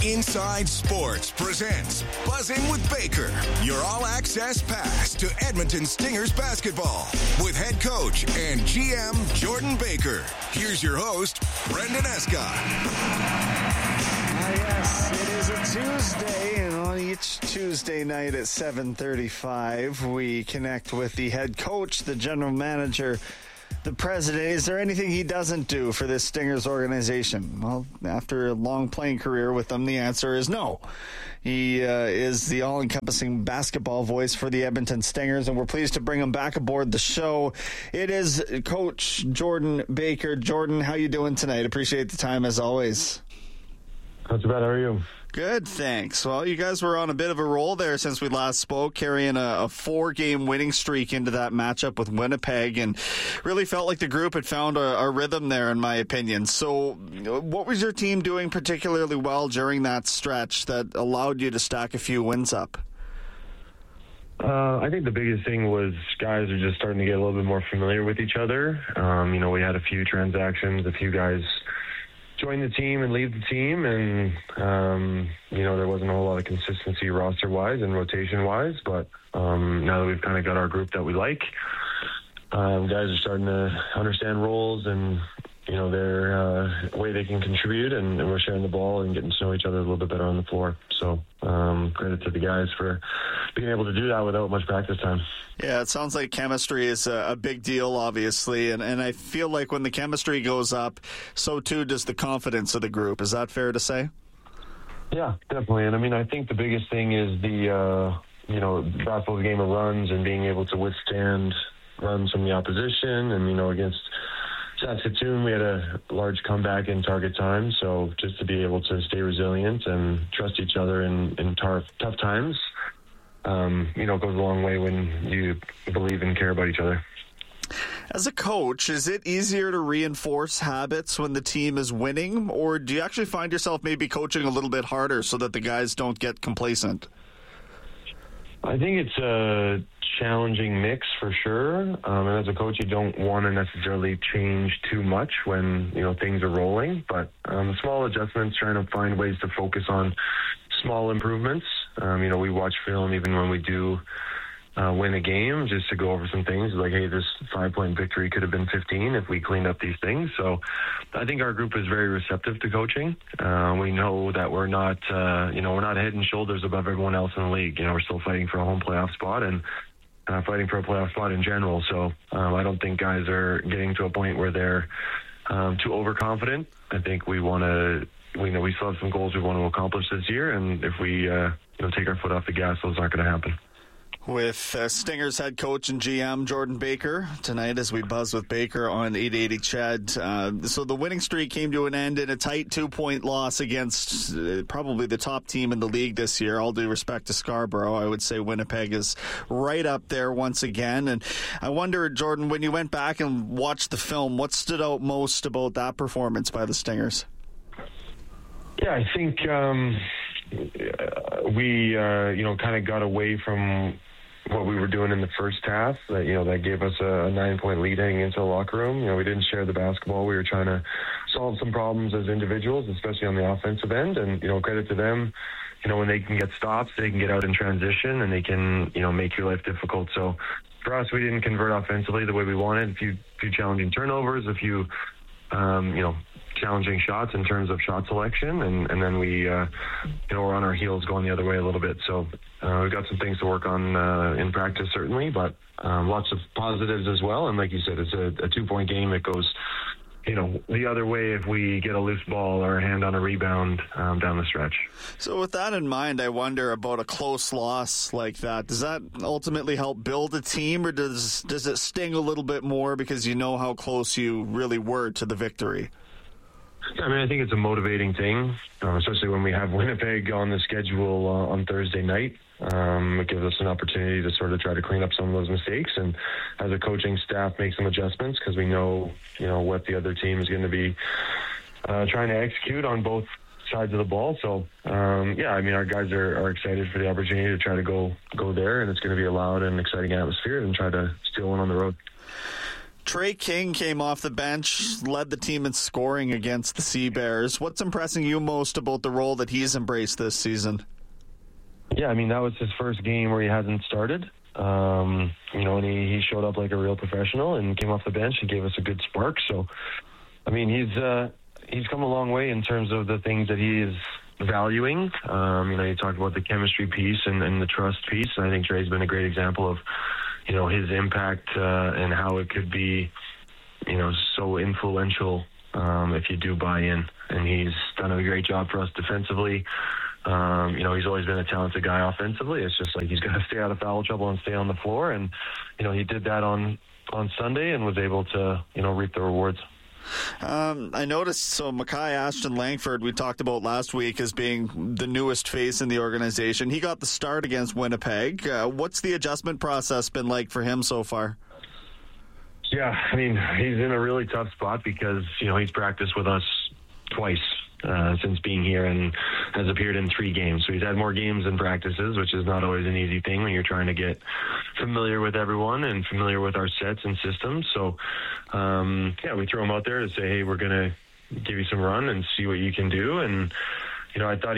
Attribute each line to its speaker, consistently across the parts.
Speaker 1: Inside Sports presents Buzzing with Baker, your all-access pass to Edmonton Stingers basketball with head coach and GM Jordan Baker. Here's your host, Brendan Escott.
Speaker 2: Yes, it is a Tuesday, and on each Tuesday night at 7:35, we connect with the head coach, the general manager, the president. Is there anything he doesn't do for this Stingers organization? Well, after a long playing career with them, the answer is no. He is the all-encompassing basketball voice for the Edmonton Stingers, and we're pleased to bring him back aboard the show. It is Coach Jordan Baker. Jordan, how you doing tonight? Appreciate the time as always.
Speaker 3: Not too bad. How are you?
Speaker 2: Good, thanks. Well, you guys were on a bit of a roll there since we last spoke, carrying a 4-game winning streak into that matchup with Winnipeg, and really felt like the group had found a rhythm there, in my opinion. So what was your team doing particularly well during that stretch that allowed you to stack a few wins up?
Speaker 3: I think the biggest thing was guys are just starting to get a little bit more familiar with each other. We had a few transactions, a few guys join the team and leave the team, and there wasn't a whole lot of consistency roster-wise and rotation-wise, but now that we've kind of got our group that we like, guys are starting to understand roles and their way they can contribute, and we're sharing the ball and getting to know each other a little bit better on the floor. So credit to the guys for being able to do that without much practice time.
Speaker 2: Yeah, it sounds like chemistry is a big deal, obviously, and I feel like when the chemistry goes up, so too does the confidence of the group. Is that fair to say? Yeah,
Speaker 3: definitely. And I think the biggest thing is the basketball's a game of runs and being able to withstand runs from the opposition. And against Saskatoon, we had a large comeback in target time, so just to be able to stay resilient and trust each other in tough times, goes a long way when you believe and care about each other.
Speaker 2: As a coach, is it easier to reinforce habits when the team is winning, or do you actually find yourself maybe coaching a little bit harder so that the guys don't get complacent?
Speaker 3: I think it's a challenging mix for sure. And as a coach, you don't want to necessarily change too much when, things are rolling. But small adjustments, trying to find ways to focus on small improvements. We watch film even when we do win a game, just to go over some things like, hey, this 5-point victory could have been 15 if we cleaned up these things. So I think our group is very receptive to coaching. We know that we're not head and shoulders above everyone else in the league. We're still fighting for a home playoff spot and fighting for a playoff spot in general. So I don't think guys are getting to a point where they're too overconfident. I think we still have some goals we want to accomplish this year, and if we take our foot off the gas, those aren't going to happen.
Speaker 2: With Stingers head coach and GM Jordan Baker tonight as we buzz with Baker on 880 Ched. So the winning streak came to an end in a tight 2-point loss against probably the top team in the league this year. All due respect to Scarborough, I would say Winnipeg is right up there once again. And I wonder, Jordan, when you went back and watched the film, what stood out most about that performance by the Stingers?
Speaker 3: Yeah, I think we kind of got away from what we were doing in the first half. That gave us a 9-point lead heading into the locker room. We didn't share the basketball. We were trying to solve some problems as individuals, especially on the offensive end. And credit to them. When they can get stops, they can get out in transition, and they can make your life difficult. So for us, we didn't convert offensively the way we wanted. A few challenging turnovers, a few challenging shots in terms of shot selection, and then we we're on our heels going the other way a little bit. So we've got some things to work on in practice, certainly, but lots of positives as well. And like you said, it's a 2-point game. It goes the other way if we get a loose ball or a hand on a rebound down the stretch.
Speaker 2: So with that in mind, I wonder about a close loss like that. Does that ultimately help build a team, or does it sting a little bit more because you know how close you really were to the victory?
Speaker 3: I think it's a motivating thing, especially when we have Winnipeg on the schedule on Thursday night. It gives us an opportunity to sort of try to clean up some of those mistakes, and as a coaching staff, make some adjustments because we know, what the other team is going to be trying to execute on both sides of the ball. So, our guys are excited for the opportunity to try to go there, and it's going to be a loud and exciting atmosphere and try to steal one on the road.
Speaker 2: Trey King came off the bench, led the team in scoring against the Sea Bears. What's impressing you most about the role that he's embraced this season?
Speaker 3: Yeah, I mean, that was his first game where he hasn't started. And he showed up like a real professional and came off the bench and gave us a good spark. So, I mean, he's come a long way in terms of the things that he is valuing. You talked about the chemistry piece and the trust piece. And I think Trey's been a great example of, his impact and how it could be, so influential if you do buy in. And he's done a great job for us defensively. He's always been a talented guy offensively. It's just like he's got to stay out of foul trouble and stay on the floor. And, he did that on Sunday and was able to, reap the rewards.
Speaker 2: I noticed, Mackay Ashton Langford, we talked about last week as being the newest face in the organization. He got the start against Winnipeg. What's the adjustment process been like for him so far?
Speaker 3: Yeah, I mean, he's in a really tough spot because, he's practiced with us twice since being here and has appeared in 3 games. So he's had more games than practices, which is not always an easy thing when you're trying to get familiar with everyone and familiar with our sets and systems. So, we throw him out there to say, hey, we're going to give you some run and see what you can do. And, I thought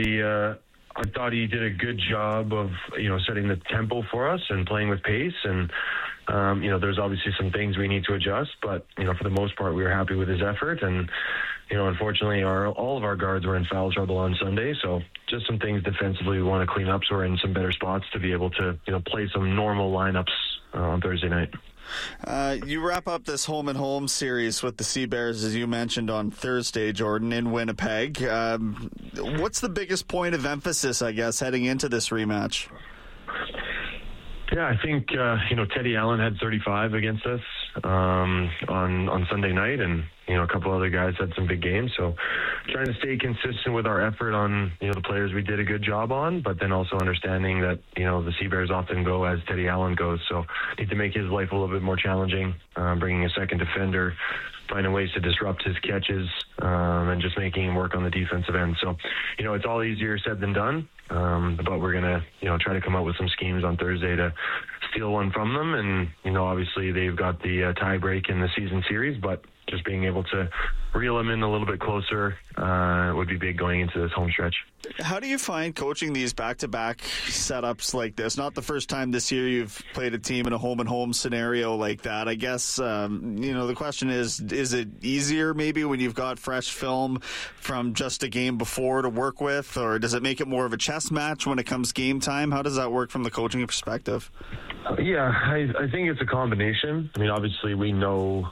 Speaker 3: he did a good job of, setting the tempo for us and playing with pace. And, there's obviously some things we need to adjust, but, for the most part, we were happy with his effort. And, unfortunately, all of our guards were in foul trouble on Sunday. So just some things defensively we want to clean up so we're in some better spots to be able to, play some normal lineups on Thursday night.
Speaker 2: You wrap up this home and home series with the Sea Bears, as you mentioned, on Thursday, Jordan, in Winnipeg. What's the biggest point of emphasis, I guess, heading into this rematch?
Speaker 3: Yeah, I think, Teddy Allen had 35 against us on Sunday night, and, a couple other guys had some big games. So trying to stay consistent with our effort on, the players we did a good job on, but then also understanding that, the Sea Bears often go as Teddy Allen goes. So need to make his life a little bit more challenging, bringing a second defender, finding ways to disrupt his catches, and just making him work on the defensive end. So, it's all easier said than done. But we're going to, try to come up with some schemes on Thursday to steal one from them. And, obviously they've got the tie break in the season series, but just being able to reel them in a little bit closer would be big going into this home stretch.
Speaker 2: How do you find coaching these back-to-back setups like this? Not the first time this year you've played a team in a home-and-home scenario like that. I guess, the question is it easier maybe when you've got fresh film from just a game before to work with, or does it make it more of a chess match when it comes game time? How does that work from the coaching perspective?
Speaker 3: Yeah, I think it's a combination. I mean, obviously we know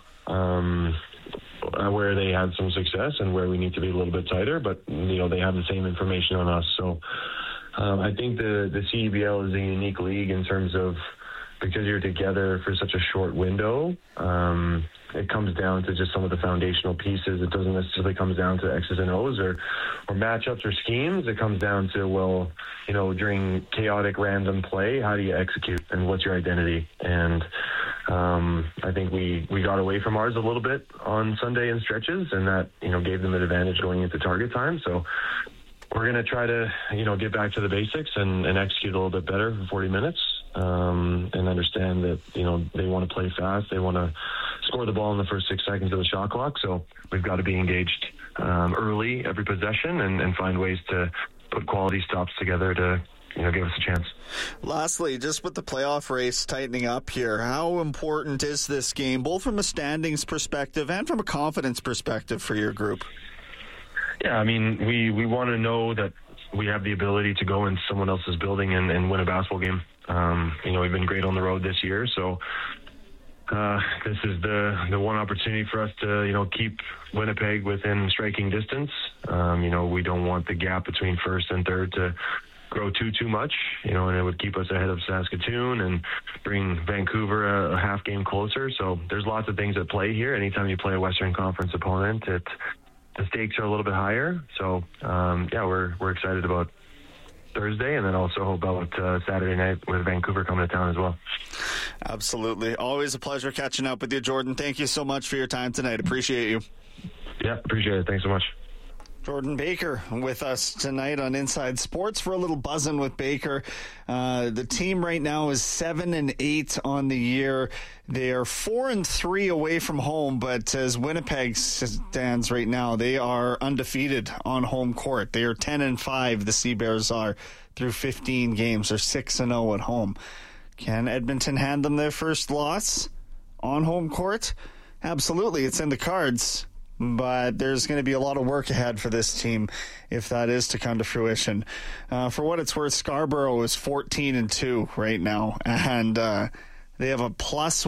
Speaker 3: where they had some success and where we need to be a little bit tighter, but they have the same information on us. So I think the CEBL is a unique league in terms of, because you're together for such a short window, it comes down to just some of the foundational pieces. It doesn't necessarily come down to X's and O's or matchups or schemes. It comes down to, during chaotic random play, how do you execute and what's your identity? And I think we got away from ours a little bit on Sunday in stretches, and that, gave them an advantage going into target time. So we're going to try to, get back to the basics and execute a little bit better for 40 minutes and understand that, they want to play fast. They want to score the ball in the first 6 seconds of the shot clock. So we've got to be engaged early every possession and find ways to put quality stops together to, give us a chance.
Speaker 2: Lastly, just with the playoff race tightening up here, how important is this game, both from a standings perspective and from a confidence perspective for your group?
Speaker 3: Yeah, I mean, we want to know that we have the ability to go into someone else's building and win a basketball game. We've been great on the road this year, so this is the one opportunity for us to, keep Winnipeg within striking distance. We don't want the gap between first and third to grow too much, and it would keep us ahead of Saskatoon and bring Vancouver a half game closer. So there's lots of things at play here. Anytime you play a Western Conference opponent, the stakes are a little bit higher. So, we're excited about Thursday, and then also hope about Saturday night with Vancouver coming to town as well.
Speaker 2: Absolutely. Always a pleasure catching up with you, Jordan. Thank you so much for your time tonight. Appreciate you.
Speaker 3: Yeah, appreciate it. Thanks so much.
Speaker 2: Jordan Baker with us tonight on Inside Sports for a little buzzing with Baker. The team right now is 7-8 on the year. They are 4-3 away from home, but as Winnipeg stands right now, they are undefeated on home court. They are 10-5. The Sea Bears are through 15 games. They're 6-0 at home. Can Edmonton hand them their first loss on home court? Absolutely, it's in the cards. But there's going to be a lot of work ahead for this team if that is to come to fruition. For what it's worth, Scarborough is 14-2 right now, and they have a plus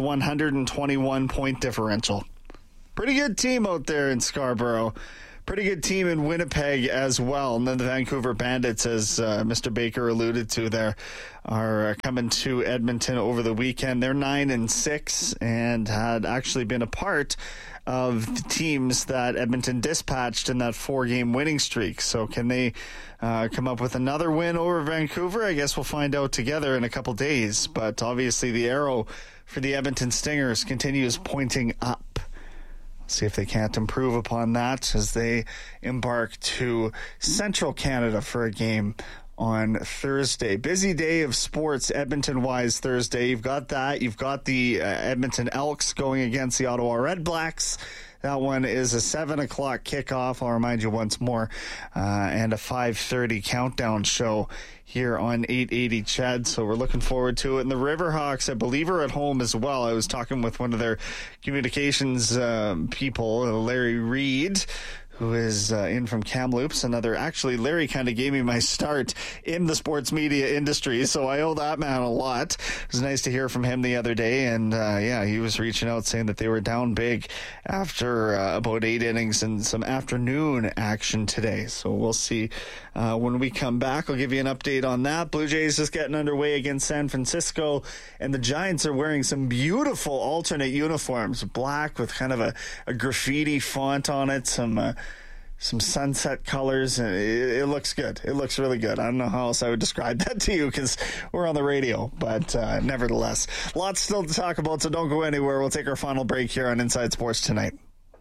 Speaker 2: 121 point differential. Pretty good team out there in Scarborough. Pretty good team in Winnipeg as well. And then the Vancouver Bandits, as Mr. Baker alluded to there, are coming to Edmonton over the weekend. They're 9-6 and had actually been a part of the teams that Edmonton dispatched in that 4-game winning streak. So can they come up with another win over Vancouver? I guess we'll find out together in a couple days. But obviously the arrow for the Edmonton Stingers continues pointing up. See if they can't improve upon that as they embark to Central Canada for a game on Thursday. Busy day of sports Edmonton-wise Thursday. You've got that. You've got the Edmonton Elks going against the Ottawa Redblacks. That one is a 7 o'clock kickoff, I'll remind you once more, and a 5:30 countdown show here on 880 CHED. So we're looking forward to it. And the Riverhawks, I believe, are at home as well. I was talking with one of their communications people, Larry Reed, who is in from Kamloops. Actually, Larry kind of gave me my start in the sports media industry, so I owe that man a lot. It was nice to hear from him the other day, and he was reaching out saying that they were down big after about 8 innings and some afternoon action today. So we'll see when we come back. I'll give you an update on that. Blue Jays just getting underway against San Francisco, and the Giants are wearing some beautiful alternate uniforms, black with kind of a graffiti font on it, some sunset colors, and it looks good. It looks really good. I don't know how else I would describe that to you because we're on the radio, but nevertheless, lots still to talk about, so don't go anywhere. We'll take our final break here on Inside Sports tonight.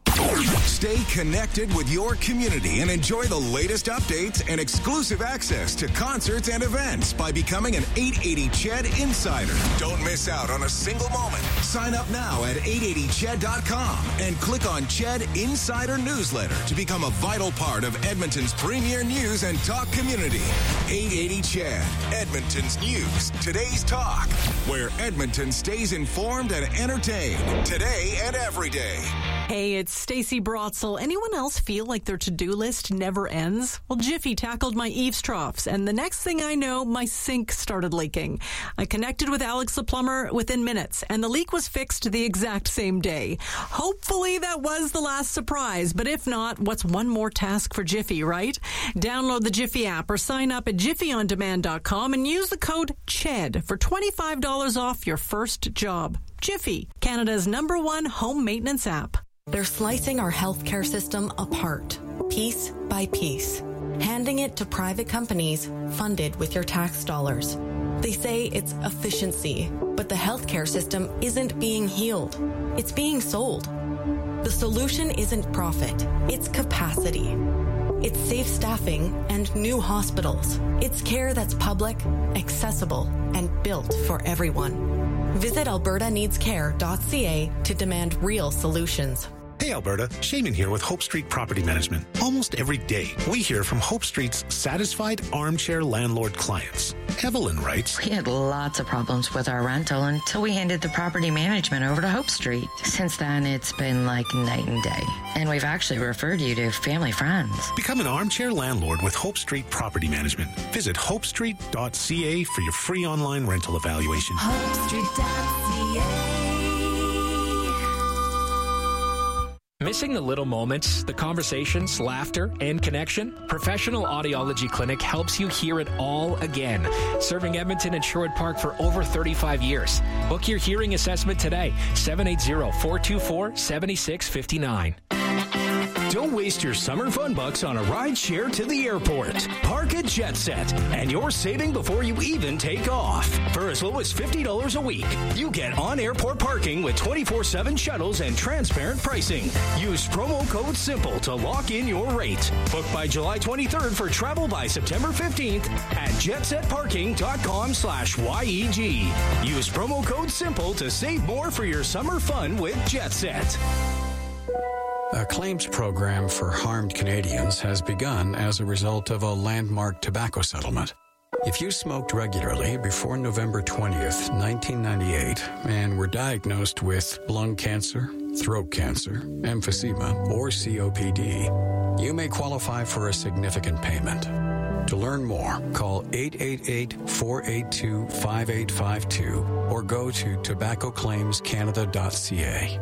Speaker 1: Stay connected with your community and enjoy the latest updates and exclusive access to concerts and events by becoming an 880 CHED Insider. Don't miss out on a single moment. Sign up now at 880ched.com and click on CHED Insider Newsletter to become a vital part of Edmonton's premier news and talk community. 880 CHED, Edmonton's news, today's talk, where Edmonton stays informed and entertained today and every day.
Speaker 4: Hey, it's Stacey Brotzel. Anyone else feel like their to-do list never ends? Well, Jiffy tackled my eaves troughs, and the next thing I know, my sink started leaking. I connected with Alex the plumber within minutes, and the leak was fixed the exact same day. Hopefully that was the last surprise, but if not, what's one more task for Jiffy, right? Download the Jiffy app or sign up at jiffyondemand.com and use the code CHED for $25 off your first job. Jiffy, Canada's #1 home maintenance app.
Speaker 5: They're slicing our healthcare system apart, piece by piece, handing it to private companies funded with your tax dollars. They say it's efficiency, but the healthcare system isn't being healed. It's being sold. The solution isn't profit, it's capacity. It's safe staffing and new hospitals. It's care that's public, accessible, and built for everyone. Visit albertaneedscare.ca to demand real solutions.
Speaker 6: Hey Alberta, Shaman here with Hope Street Property Management. Almost every day, we hear from Hope Street's satisfied armchair landlord clients. Evelyn writes,
Speaker 7: We had lots of problems with our rental until we handed the property management over to Hope Street. Since then, it's been like night and day. And we've actually referred you to family friends.
Speaker 6: Become an armchair landlord with Hope Street Property Management. Visit hopestreet.ca for your free online rental evaluation.
Speaker 5: HopeStreet.ca.
Speaker 8: Missing the little moments, the conversations, laughter, and connection? Professional Audiology Clinic helps you hear it all again. Serving Edmonton and Sherwood Park for over 35 years. Book your hearing assessment today. 780-424-7659.
Speaker 9: Don't waste your summer fun bucks on a ride share to the airport. Park at Jet Set, and you're saving before you even take off. For as low as $50 a week, you get on-airport parking with 24/7 shuttles and transparent pricing. Use promo code SIMPLE to lock in your rate. Book by July 23rd for travel by September 15th at jetsetparking.com/YEG. Use promo code SIMPLE to save more for your summer fun with Jet Set.
Speaker 10: A claims program for harmed Canadians has begun as a result of a landmark tobacco settlement. If you smoked regularly before November 20th, 1998, and were diagnosed with lung cancer, throat cancer, emphysema, or COPD, you may qualify for a significant payment. To learn more, call 888-482-5852 or go to tobaccoclaimscanada.ca.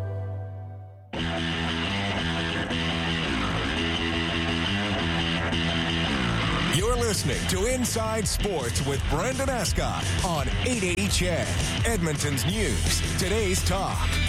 Speaker 1: You're listening to Inside Sports with Brendan Escott on 880 CHED, Edmonton's News, today's talk.